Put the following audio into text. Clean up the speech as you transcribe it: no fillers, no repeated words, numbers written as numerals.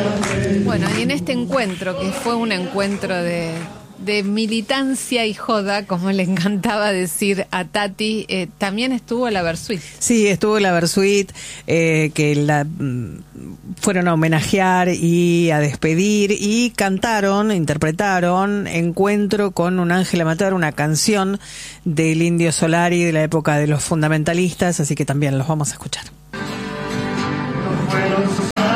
Bueno, y en este encuentro, que fue un encuentro de militancia y joda, como le encantaba decir a Tati, también estuvo la Versuit. Sí, estuvo la Versuit, que la fueron a homenajear y a despedir, y interpretaron Encuentro con un ángel amateur, una canción del Indio Solari de la época de los fundamentalistas, así que también los vamos a escuchar.